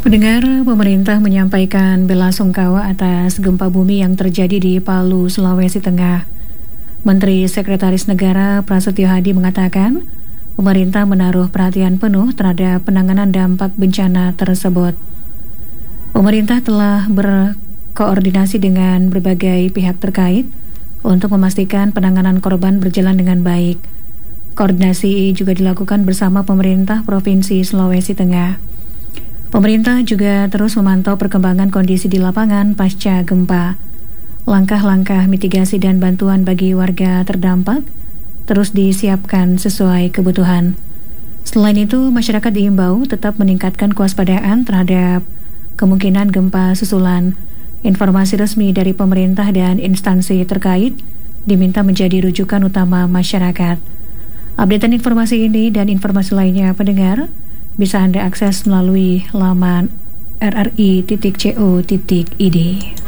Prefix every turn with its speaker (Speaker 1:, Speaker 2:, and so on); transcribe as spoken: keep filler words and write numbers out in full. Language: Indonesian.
Speaker 1: Pendengar, pemerintah menyampaikan bela sungkawa atas gempa bumi yang terjadi di Palu, Sulawesi Tengah. Menteri Sekretaris Negara Prasetyo Hadi mengatakan, pemerintah menaruh perhatian penuh terhadap penanganan dampak bencana tersebut. Pemerintah telah berkoordinasi dengan berbagai pihak terkait untuk memastikan penanganan korban berjalan dengan baik. Koordinasi juga dilakukan bersama pemerintah Provinsi Sulawesi Tengah. Pemerintah juga terus memantau perkembangan kondisi di lapangan pasca gempa. Langkah-langkah mitigasi dan bantuan bagi warga terdampak terus disiapkan sesuai kebutuhan. Selain itu, masyarakat diimbau tetap meningkatkan kewaspadaan terhadap kemungkinan gempa susulan. Informasi resmi dari pemerintah dan instansi terkait diminta menjadi rujukan utama masyarakat. Updatean informasi ini dan informasi lainnya, pendengar, bisa Anda akses melalui laman r r i titik co titik i d.